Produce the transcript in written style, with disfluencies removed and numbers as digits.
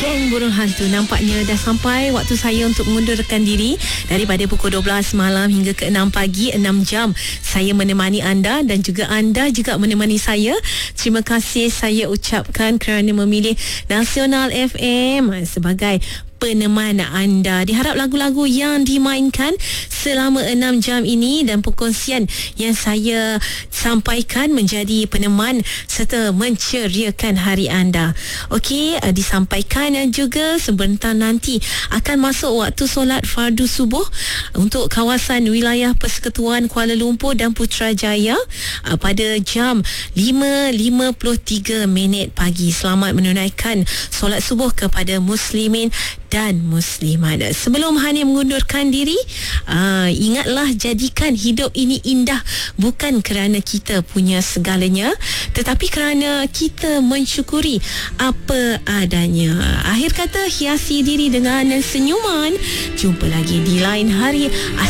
Geng Burung Hantu, nampaknya dah sampai waktu saya untuk mengundurkan diri. Daripada pukul 12 malam hingga ke 6 pagi, 6 jam saya menemani anda dan juga anda juga menemani saya. Terima kasih saya ucapkan kerana memilih Nasional FM sebagai peneman anda. Diharap lagu-lagu yang dimainkan selama 6 jam ini dan perkongsian yang saya sampaikan menjadi peneman serta menceriakan hari anda. Okey, disampaikan juga sebentar nanti akan masuk waktu solat fardu subuh untuk kawasan wilayah Persekutuan Kuala Lumpur dan Putrajaya pada jam 5.53 pagi. Selamat menunaikan solat subuh kepada muslimin dan muslimat. Sebelum Hani mengundurkan diri, ingatlah, jadikan hidup ini indah bukan kerana kita punya segalanya, tetapi kerana kita mensyukuri apa adanya. Akhir kata, hiasi diri dengan senyuman. Jumpa lagi di lain hari.